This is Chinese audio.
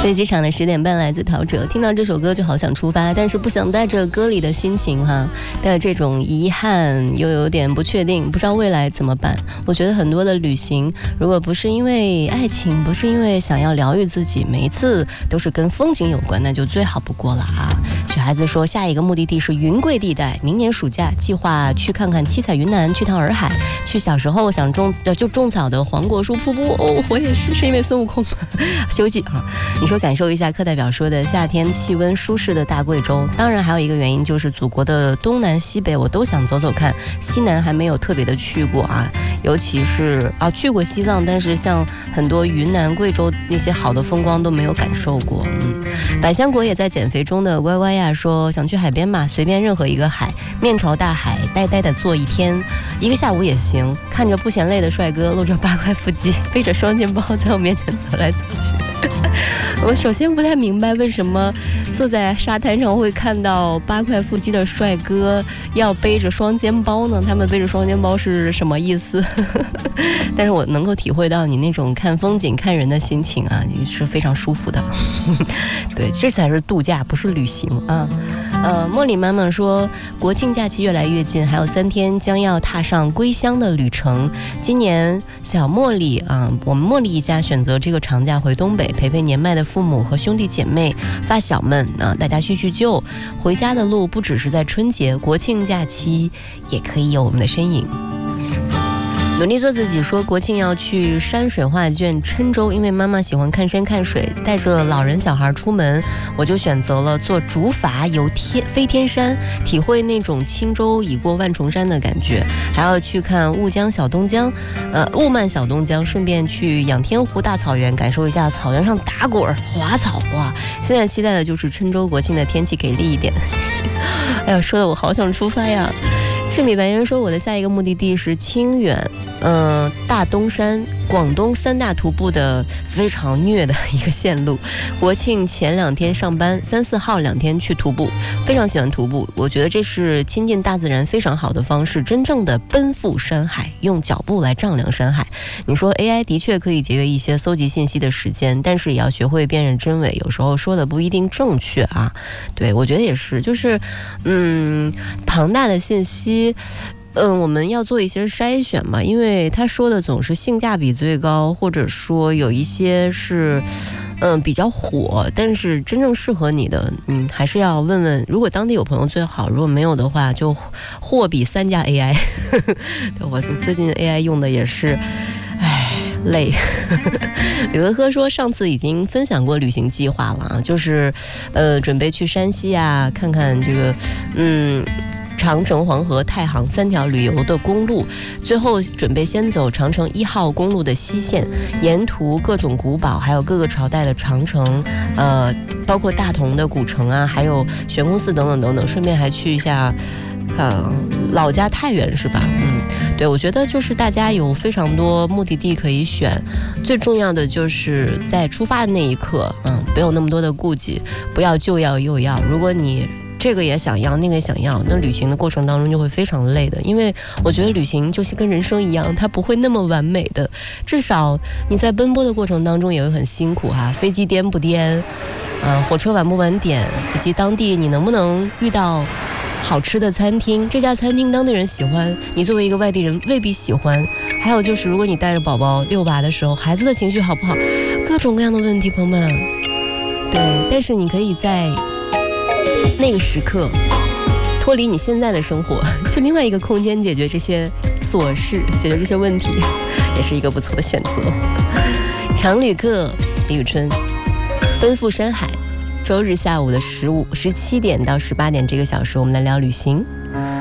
飞机场的10点半来自陶喆，听到这首歌就好想出发，但是不想带着歌里的心情哈，带着这种遗憾又有点不确定，不知道未来怎么办。我觉得很多的旅行，如果不是因为爱情，不是因为想要疗愈自己，每一次都是跟风景有关，那就最好不过了啊。雪孩子说下一个目的地是云贵地带，明年暑假计划去看看七彩云南，去趟洱海，去小时候想种草的黄果树瀑布。哦，我也是因为孙悟空休息啊。你说感受一下课代表说的夏天气温舒适的大贵州，当然还有一个原因就是祖国的东南西北我都想走走看，西南还没有特别的去过啊，尤其是去过西藏，但是像很多云南贵州那些好的风光都没有感受过。百香果也在减肥中的乖乖呀说想去海边嘛，随便任何一个海，面朝大海呆呆的坐一天一个下午也行，看着不嫌累的帅哥露着8块腹肌，背着双肩包在我面前走来走去。我首先不太明白为什么坐在沙滩上会看到8块腹肌的帅哥要背着双肩包呢？他们背着双肩包是什么意思？但是我能够体会到你那种看风景看人的心情啊，是非常舒服的。对，这才是度假，不是旅行啊。茉莉妈妈说国庆假期越来越近，还有3天将要踏上归乡的旅程。今年小茉莉我们茉莉一家选择这个长假回东北，陪陪年迈的父母和兄弟姐妹发小们大家叙叙旧。回家的路不只是在春节国庆假期，也可以有我们的身影。努力做自己说国庆要去山水画卷郴州，因为妈妈喜欢看山看水，带着老人小孩出门，我就选择了坐竹筏游飞天山，体会那种轻舟已过万重山的感觉，还要去看雾漫小东江，顺便去仰天湖大草原，感受一下草原上打滚滑草。哇，现在期待的就是郴州国庆的天气给力一点。哎呀，说的我好想出发呀。赤米白猿说我的下一个目的地是清远大东山，广东3大徒步的非常虐的一个线路。国庆前2天上班，3、4号2天去徒步，非常喜欢徒步，我觉得这是亲近大自然非常好的方式，真正的奔赴山海，用脚步来丈量山海。你说 AI 的确可以节约一些搜集信息的时间，但是也要学会辨认真伪，有时候说的不一定正确啊。对，我觉得也是，就是庞大的信息我们要做一些筛选嘛，因为他说的总是性价比最高，或者说有一些是比较火，但是真正适合你的还是要问问，如果当地有朋友最好，如果没有的话就货比3家 AI。 对，我最近 AI 用的也是累。吕呵呵说上次已经分享过旅行计划了啊，就是准备去山西啊，看看这个长城、黄河、太行3条旅游的公路，最后准备先走长城1号公路的西线，沿途各种古堡，还有各个朝代的长城，包括大同的古城啊，还有悬空寺等等等等，顺便还去一下老家太原是吧？对，我觉得就是大家有非常多目的地可以选，最重要的就是在出发的那一刻不要那么多的顾忌，不要就要又要。如果你这个也想要那个也想要，那旅行的过程当中就会非常累的，因为我觉得旅行就是跟人生一样，它不会那么完美的，至少你在奔波的过程当中也会很辛苦哈，飞机颠不颠火车晚不晚点，以及当地你能不能遇到好吃的餐厅，这家餐厅当地人喜欢，你作为一个外地人未必喜欢。还有就是如果你带着宝宝遛娃的时候，孩子的情绪好不好，各种各样的问题，朋友们。对，但是你可以在那个时刻脱离你现在的生活，去另外一个空间解决这些琐事，解决这些问题，也是一个不错的选择。常旅客李宇春，奔赴山海，周日下午的17点到18点这个小时，我们来聊旅行。